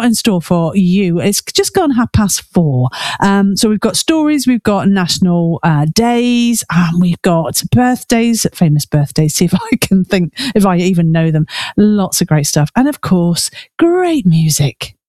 got in store for you? It's just gone 4:30. So we've got stories, we've got national days, and we've got birthdays, famous birthdays. See if I can think, if I even know them. Lots of great stuff. And of course, great music.